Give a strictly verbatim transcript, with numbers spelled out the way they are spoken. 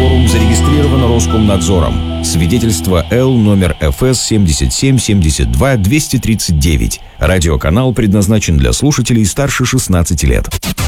Форум зарегистрирован Роскомнадзором. Свидетельство Л номер эф эс семьдесят семь семьдесят два двести тридцать девять. Радиоканал предназначен для слушателей старше шестнадцати лет.